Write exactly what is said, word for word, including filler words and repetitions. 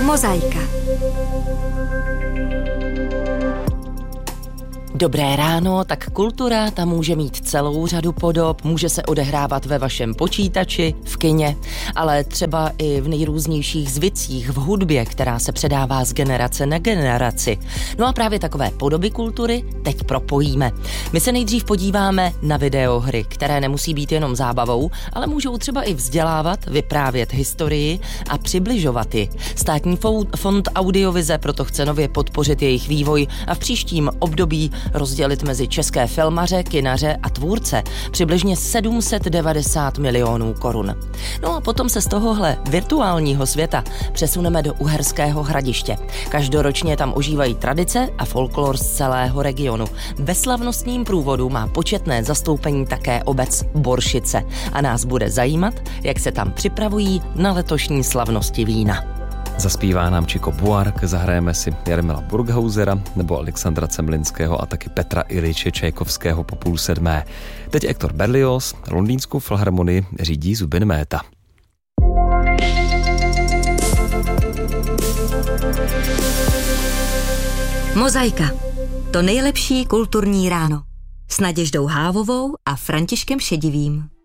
Mozaika. Dobré ráno, tak kultura ta může mít celou řadu podob, může se odehrávat ve vašem počítači, v kině, ale třeba i v nejrůznějších zvicích, v hudbě, která se předává z generace na generaci. No a právě takové podoby kultury teď propojíme. My se nejdřív podíváme na videohry, které nemusí být jenom zábavou, ale můžou třeba i vzdělávat, vyprávět historii a přibližovat ji. Státní fond audiovize proto chce nově podpořit jejich vývoj a v příštím období rozdělit mezi české filmaře, kinaře a tvůrce přibližně sedm set devadesát milionů korun. No a potom se z tohohle virtuálního světa přesuneme do Uherského Hradiště. Každoročně tam ožívají tradice a folklor z celého regionu. Ve slavnostním průvodu má početné zastoupení také obec Boršice a nás bude zajímat, jak se tam připravují na letošní slavnosti vína. Zaspívá nám Chico Buarque, zahrajeme si Jarmila Burghausera nebo Alexandra Cemlinského a taky Petra Iljiče Čajkovského po půl sedmé. Teď Hector Berlioz, londýnskou filharmonii řídí Zubin Mehta. Mozaika. To nejlepší kulturní ráno. S Naděždou Hávovou a Františkem Šedivým.